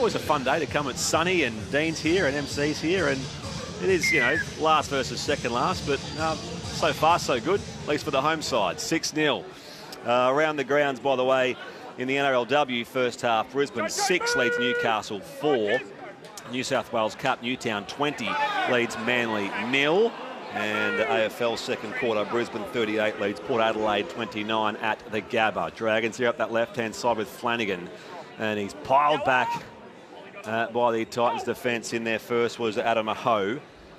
always a fun day to come. It's sunny and Dean's here and MC's here, and it is, you know, last versus second last, but so far so good, at least for the home side. 6-0. Around the grounds, by the way, in the NRLW first half, Brisbane 6 leads Newcastle 4. New South Wales Cup, Newtown 20 leads Manly 0. And AFL second quarter, Brisbane 38 leads Port Adelaide 29 at the Gabba. Dragons here up that left-hand side with Flanagan. And he's piled back by the Titans defence. In there first was Adam Aho.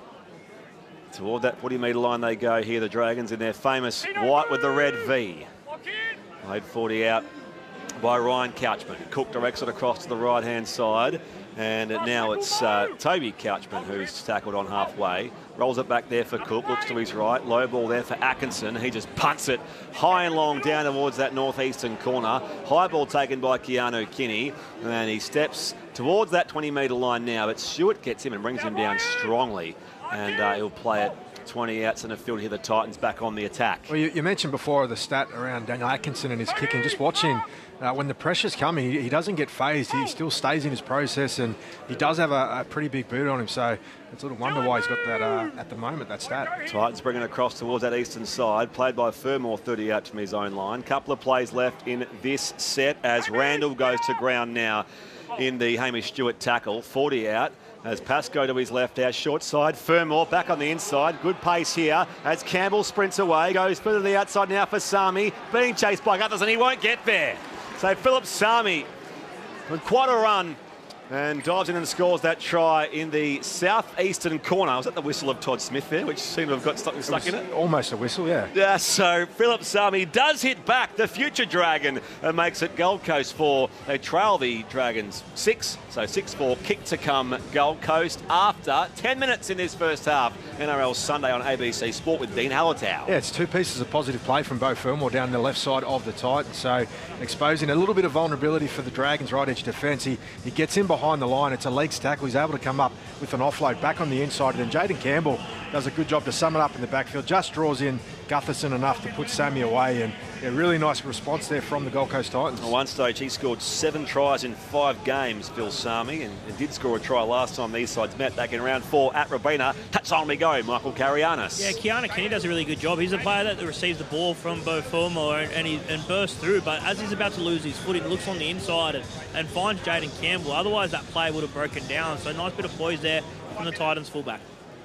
Toward that 40-metre line they go here, the Dragons in their famous white with the red V. Played 40 out by Ryan Couchman. Cook directs it across to the right-hand side. And now it's Toby Couchman who's tackled on halfway. Rolls it back there for Cook, looks to his right. Low ball there for Atkinson. He just punts it high and long down towards that northeastern corner. High ball taken by Keanu Kinney. And he steps towards that 20-metre line now. But Stewart gets him and brings him down strongly. And he'll play it 20 out centre field here. The Titans back on the attack. Well, you mentioned before the stat around Daniel Atkinson and his kicking. Just watching when the pressure's coming, he doesn't get phased. He still stays in his process, and he does have a pretty big boot on him. So it's a little wonder why he's got that at the moment, that stat. Titans bringing it across towards that eastern side. Played by Fermor, 30 out from his own line. Couple of plays left in this set as Randall goes to ground now in the Hamish Stewart tackle. 40 out. As Pascoe to his left, our short side. Fermor back on the inside. Good pace here as Campbell sprints away. Goes further to the outside now for Sami. Being chased by Guthers, and he won't get there. So Philip Sami with quite a run and dives in and scores that try in the southeastern corner. Was that the whistle of Todd Smith there, which seemed to have got something stuck in it? Almost a whistle, yeah. Yeah, so Philip Sami does hit back the future Dragon and makes it Gold Coast 4. They trail the Dragons 6, so 6-4, kick to come Gold Coast after 10 minutes in this first half. NRL Sunday on ABC Sport with Dean Hallertau. Yeah, it's two pieces of positive play from Beau Fermor down the left side of the Titans, so exposing a little bit of vulnerability for the Dragons' right edge defence. He gets in behind the line. It's a legs tackle. He's able to come up with an offload back on the inside, and then Jaden Campbell does a good job to sum it up in the backfield. Just draws in Gutherson enough to put Sammy away, and a really nice response there from the Gold Coast Titans. At one stage, he scored 7 tries in 5 games, Phil Sami, and did score a try last time these sides met back in round 4 at Robina. Touchline we go, Michael Carianis. Yeah, Keanu Kinney does a really good job. He's a player that receives the ball from Beau Fermor and bursts through, but as he's about to lose his footing, looks on the inside and finds Jaden Campbell. Otherwise, that play would have broken down. So nice bit of poise there from the Titans fullback.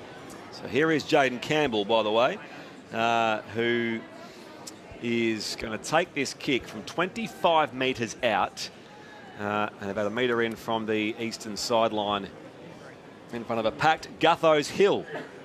So here is Jaden Campbell, by the way, who is going to take this kick from 25 metres out and about a metre in from the eastern sideline in front of a packed Gutho's Hill.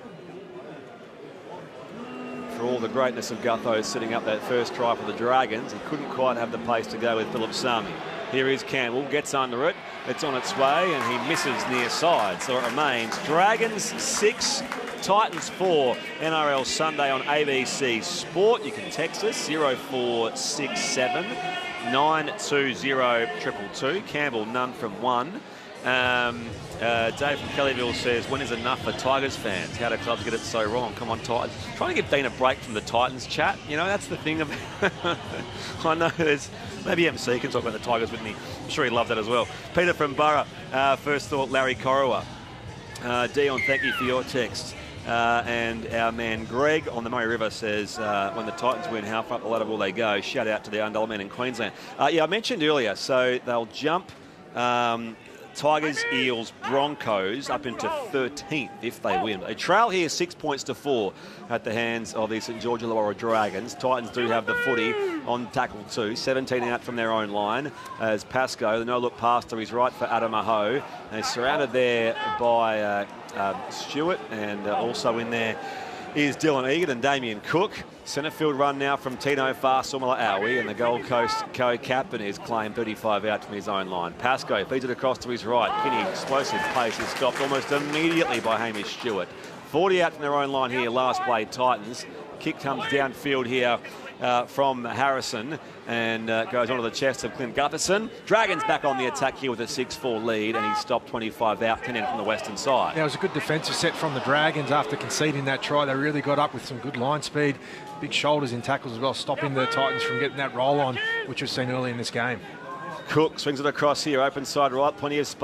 For all the greatness of Gutho sitting up that first try for the Dragons, he couldn't quite have the pace to go with Philip Sami. Here is Campbell, gets under it, it's on its way, and he misses near side. So it remains Dragons 6, Titans 4, NRL Sunday on ABC Sport. You can text us 0467 920 222. Campbell, none from 1. Dave from Kellyville says, when is enough for Tigers fans? How do clubs get it so wrong? Come on, Titans. Trying to give Dean a break from the Titans chat. You know, that's the thing of I know there's maybe MC can talk about the Tigers with me. I'm sure he'd love that as well. Peter from Borough, first thought Larry Corowa. Dion, thank you for your text. And our man Greg on the Murray River says, when the Titans win, how far up the ladder will they go? Shout out to the Undullah men in Queensland. Yeah, I mentioned earlier, so they'll jump Tigers, Eels, Broncos up into 13th if they win. They trail here 6 points to 4 at the hands of the St George Illawarra Dragons. Titans do have the footy on tackle 2, 17 out from their own line as Pascoe, the no-look pass to his right for Adam Aho. They're surrounded there by Stewart, and also in there is Dylan Egan and Damien Cook. Centre field run now from Tino Farsumala Awi, and the Gold Coast co-captain is claimed 35 out from his own line. Pascoe feeds it across to his right. Kinney, explosive pace, is stopped almost immediately by Hamish Stewart. 40 out from their own line here, last play Titans. Kick comes downfield here from Harrison and goes onto the chest of Clint Gutherson. Dragons back on the attack here with a 6-4 lead, and he's stopped 25 out, 10 in from the western side. Yeah, it was a good defensive set from the Dragons after conceding that try. They really got up with some good line speed, big shoulders in tackles as well, stopping the Titans from getting that roll on, which was seen early in this game. Cook swings it across here, open side right, plenty of space.